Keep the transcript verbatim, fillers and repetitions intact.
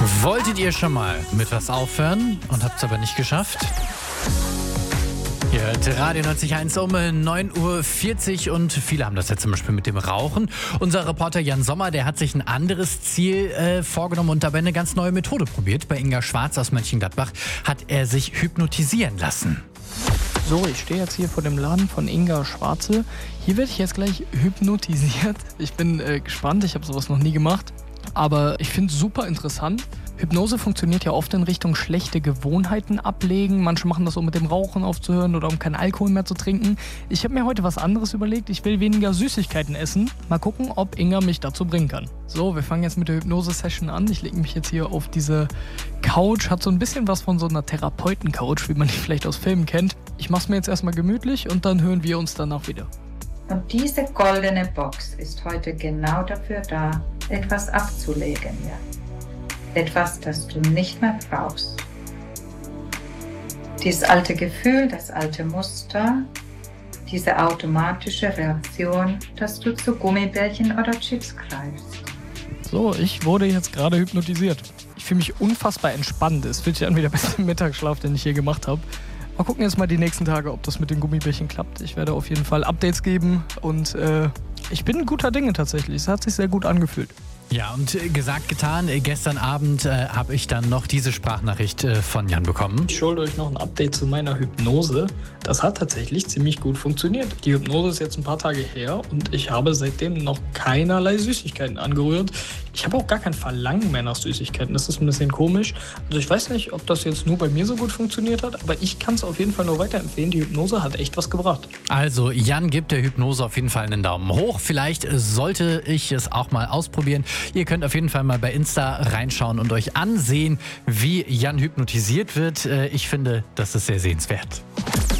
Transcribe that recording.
Wolltet ihr schon mal mit was aufhören und habt es aber nicht geschafft? Ihr hört Radio neunzig Komma eins um neun Uhr vierzig und viele haben das jetzt zum Beispiel mit dem Rauchen. Unser Reporter Jan Sommer, der hat sich ein anderes Ziel äh, vorgenommen und dabei eine ganz neue Methode probiert. Bei Inga Schwarz aus Mönchengladbach hat er sich hypnotisieren lassen. So, ich stehe jetzt hier vor dem Laden von Inga Schwarze. Hier werde ich jetzt gleich hypnotisiert. Ich bin äh, gespannt, ich habe sowas noch nie gemacht. Aber ich finde es super interessant. Hypnose funktioniert ja oft in Richtung schlechte Gewohnheiten ablegen. Manche machen das, um mit dem Rauchen aufzuhören oder um keinen Alkohol mehr zu trinken. Ich habe mir heute was anderes überlegt. Ich will weniger Süßigkeiten essen. Mal gucken, ob Inga mich dazu bringen kann. So, wir fangen jetzt mit der Hypnose-Session an. Ich lege mich jetzt hier auf diese Couch. Hat so ein bisschen was von so einer Therapeuten-Couch, wie man die vielleicht aus Filmen kennt. Ich mache es mir jetzt erstmal gemütlich und dann hören wir uns danach wieder. Und diese goldene Box ist heute genau dafür da, etwas abzulegen, ja. Etwas, das du nicht mehr brauchst. Dieses alte Gefühl, das alte Muster, diese automatische Reaktion, dass du zu Gummibärchen oder Chips greifst. So, ich wurde jetzt gerade hypnotisiert. Ich fühle mich unfassbar entspannt. Es fühlt sich an wie der beste Mittagsschlaf, den ich je gemacht habe. Mal gucken jetzt mal die nächsten Tage, ob das mit den Gummibärchen klappt. Ich werde auf jeden Fall Updates geben und äh, ich bin guter Dinge tatsächlich. Es hat sich sehr gut angefühlt. Ja, und äh, gesagt, getan, äh, gestern Abend äh, habe ich dann noch diese Sprachnachricht äh, von Jan bekommen. Ich schulde euch noch ein Update zu meiner Hypnose. Das hat tatsächlich ziemlich gut funktioniert. Die Hypnose ist jetzt ein paar Tage her und ich habe seitdem noch keinerlei Süßigkeiten angerührt. Ich habe auch gar kein Verlangen mehr nach Süßigkeiten. Das ist ein bisschen komisch. Also ich weiß nicht, ob das jetzt nur bei mir so gut funktioniert hat, aber ich kann es auf jeden Fall nur weiterempfehlen. Die Hypnose hat echt was gebracht. Also Jan gibt der Hypnose auf jeden Fall einen Daumen hoch. Vielleicht sollte ich es auch mal ausprobieren. Ihr könnt auf jeden Fall mal bei Insta reinschauen und euch ansehen, wie Jan hypnotisiert wird. Ich finde, das ist sehr sehenswert.